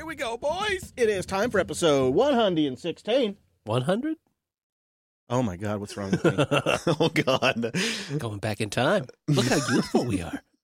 we go, boys. It is time for episode 116. 100? Oh, my God. What's wrong with me? Oh, God. Going back in time. Look how youthful we are.